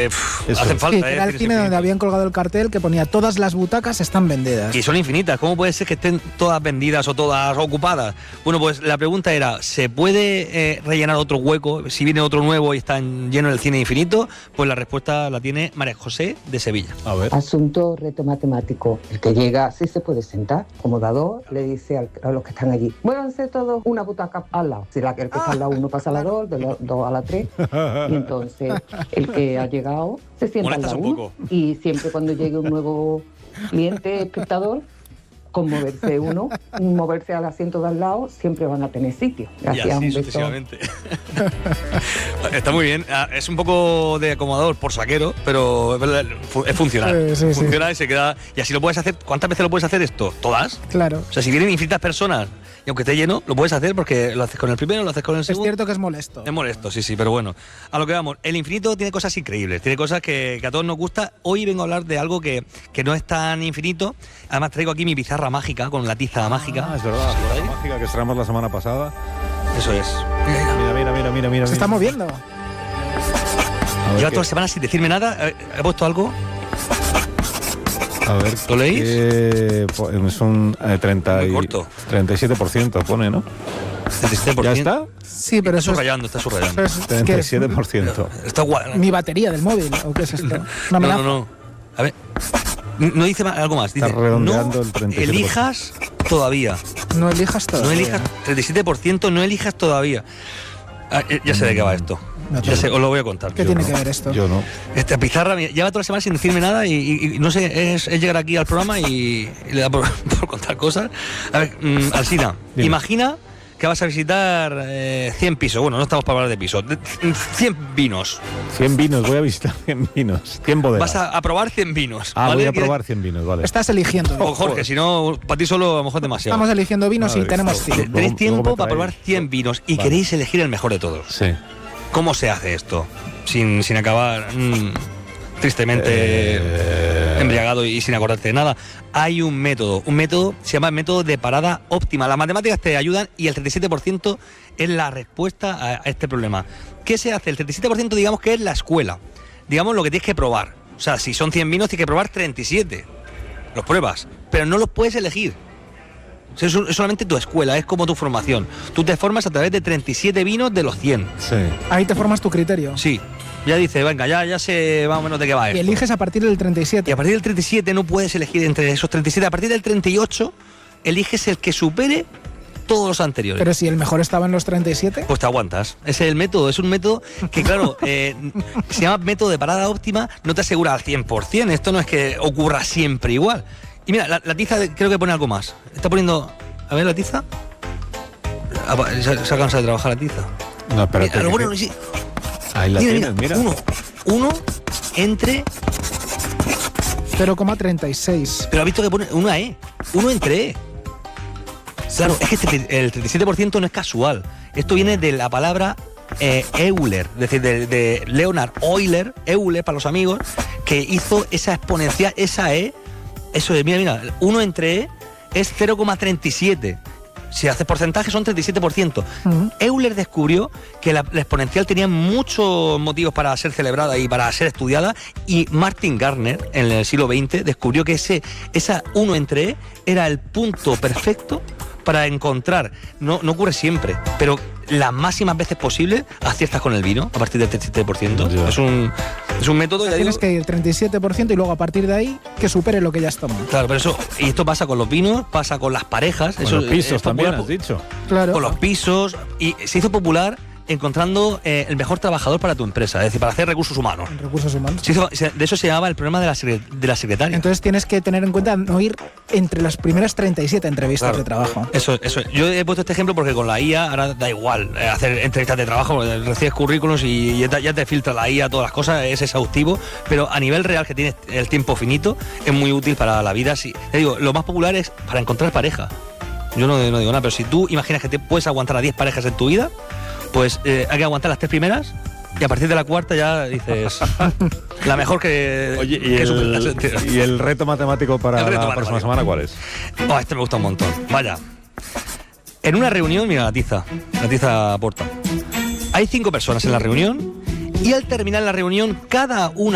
hacen falta. Sí, que era el cine donde habían colgado el cartel que ponía todas las butacas están vendidas. Y son infinitas. ¿Cómo puede ser que estén todas vendidas o todas ocupadas? Bueno, pues la pregunta era, ¿se puede rellenar otro hueco si viene otro nuevo y está lleno el cine infinito? Pues la respuesta la tiene María José de Sevilla. A ver. Asunto reto matemático. El que llega sí se puede sentar. Como dador le dice a los que están allí, muévanse todos una butaca al lado. Si el que está al lado 1 pasa a la 2, de la 2 a la 3. Y entonces el que ha llegado se sienta al lado 1. Y siempre cuando llegue un nuevo cliente, espectador, con moverse al asiento de al lado, siempre van a tener sitio. Gracias, y así sucesivamente. Está muy bien. Es un poco de acomodador por saquero, pero es funcional. Sí. Funciona y se queda. Y así lo puedes hacer. ¿Cuántas veces lo puedes hacer esto? ¿Todas? Claro. O sea, si vienen infinitas personas y aunque esté lleno, lo puedes hacer porque lo haces con el primero, lo haces con el segundo. Es cierto que es molesto. Es molesto, sí, pero bueno. A lo que vamos. El infinito tiene cosas increíbles. Tiene cosas que a todos nos gusta. Hoy vengo a hablar de algo que no es tan infinito. Además traigo aquí mi pizarra mágica con la tiza mágica. Es verdad, la pizarra mágica que estrenamos la semana pasada. Eso es. Mira. Se está moviendo. Lleva toda la semana sin decirme nada. ¿He puesto algo? A ver, ¿lo leéis? Son 37% pone, ¿no? 37%. ¿Ya está? Sí, pero está eso subrayando. es 37%. Está guay. ¿Mi batería del móvil o qué es esto? No. A ver. No dice algo más. Dice, está redondeando el 37%. Elijas todavía. No elijas todavía. No elijas 37%, no elijas todavía. Ya sé de qué va esto. Ya sé, os lo voy a contar. ¿Qué tiene que ver esto? Yo no. Esta pizarra lleva toda la semana sin decirme nada y no sé, es llegar aquí al programa y le da por contar cosas. A ver, Alsina, imagina que vas a visitar 100 pisos. Bueno, no estamos para hablar de pisos. 100 vinos. 100 vinos, voy a visitar 100 vinos. 100 bodegas. Vas a probar 100 vinos. ¿vale? Voy a probar 100 vinos, vale. Estás eligiendo. O Jorge, si no, para ti solo a lo mejor demasiado. Estamos eligiendo vinos y tenemos 100. Tenéis tiempo para probar 100 vinos y queréis elegir el mejor de todos. Sí. ¿Cómo se hace esto? Sin acabar tristemente embriagado y sin acordarte de nada. Hay un método se llama el método de parada óptima. Las matemáticas te ayudan y el 37% es la respuesta a este problema. ¿Qué se hace? El 37% digamos que es la escuela. Digamos lo que tienes que probar. O sea, si son 100 vinos tienes que probar 37. Los pruebas, pero no los puedes elegir. Es solamente tu escuela, es como tu formación. Tú te formas a través de 37 vinos de los 100. Sí. Ahí te formas tu criterio. Sí. Ya dice, venga, ya sé más o menos de qué va esto. Y eliges a partir del 37. Y a partir del 37 no puedes elegir entre esos 37. A partir del 38 eliges el que supere todos los anteriores. Pero si el mejor estaba en los 37. Pues te aguantas. Ese es el método. Es un método que, claro, se llama método de parada óptima. No te asegura al 100%. Esto no es que ocurra siempre igual. Y mira, la tiza creo que pone algo más. Está poniendo... A ver, la tiza. Se ha cansado de trabajar la tiza. No, espérate. Mira, bueno, sí. Ahí la tienes, mira. Uno entre... 0,36. Pero ha visto que pone una E. Uno entre E. Claro, es que el 37% no es casual. Esto viene de la palabra Euler, es decir, de Leonard Euler para los amigos, que hizo esa exponencial, esa E. Eso de, mira, 1 entre E es 0,37. Si haces porcentaje son 37%. Euler descubrió que la exponencial tenía muchos motivos para ser celebrada y para ser estudiada, y Martin Gardner en el siglo XX descubrió que esa 1 entre E era el punto perfecto para encontrar, no ocurre siempre, pero las máximas veces posibles aciertas con el vino a partir del 37%. Es un método. Tienes que ir 37% y luego a partir de ahí que supere lo que ya has tomado. Claro, pero eso, y esto pasa con los vinos, pasa con las parejas. Con eso, los pisos también has dicho. Claro. Con los pisos, y se hizo popular encontrando el mejor trabajador para tu empresa, es decir, para hacer recursos humanos. Recursos humanos. De eso se llamaba el problema de la secretaria. Entonces tienes que tener en cuenta no ir entre las primeras 37 entrevistas de trabajo. Eso. Yo he puesto este ejemplo porque con la IA ahora da igual hacer entrevistas de trabajo, recibes currículos y ya te filtra la IA todas las cosas, es exhaustivo, pero a nivel real, que tienes el tiempo finito, es muy útil para la vida. Sí, te digo, lo más popular es para encontrar pareja. Yo no digo nada, pero si tú imaginas que te puedes aguantar a 10 parejas en tu vida, pues hay que aguantar las 3 primeras y a partir de la cuarta ya dices la mejor que... Oye, ¿y el reto matemático para la próxima semana cuál es? Este me gusta un montón. Vaya. En una reunión, mira la tiza aporta. Hay 5 personas en la reunión y al terminar la reunión cada una